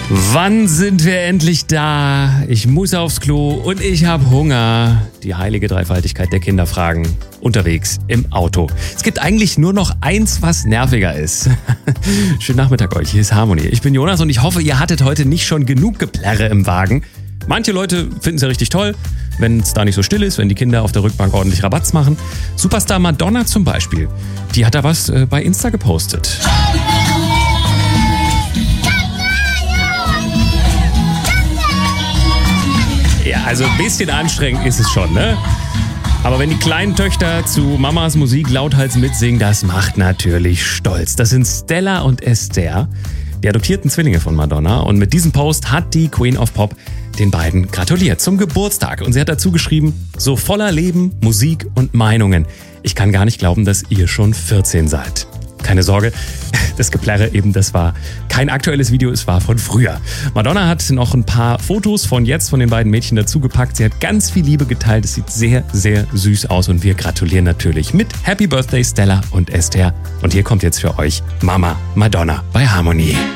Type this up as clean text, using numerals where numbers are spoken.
Wann sind wir endlich da? Ich muss aufs Klo und ich habe Hunger. Die heilige Dreifaltigkeit der Kinderfragen. Unterwegs im Auto. Es gibt eigentlich nur noch eins, was nerviger ist. Schönen Nachmittag euch, hier ist Harmony. Ich bin Jonas und ich hoffe, ihr hattet heute nicht schon genug Geplärre im Wagen. Manche Leute finden es ja richtig toll, wenn es da nicht so still ist, wenn die Kinder auf der Rückbank ordentlich Rabatz machen. Superstar Madonna zum Beispiel, die hat da was bei Insta gepostet. Ja, also ein bisschen anstrengend ist es schon, ne? Aber wenn die kleinen Töchter zu Mamas Musik lauthals mitsingen, das macht natürlich stolz. Das sind Stella und Esther, die adoptierten Zwillinge von Madonna. Und mit diesem Post hat die Queen of Pop den beiden gratuliert zum Geburtstag. Und sie hat dazu geschrieben, so voller Leben, Musik und Meinungen. Ich kann gar nicht glauben, dass ihr schon 14 seid. Keine Sorge, das Geplärre eben, das war kein aktuelles Video, es war von früher. Madonna hat noch ein paar Fotos von jetzt von den beiden Mädchen dazugepackt. Sie hat ganz viel Liebe geteilt, es sieht sehr, sehr süß aus und wir gratulieren natürlich mit Happy Birthday Stella und Esther. Und hier kommt jetzt für euch Mama Madonna bei Harmony.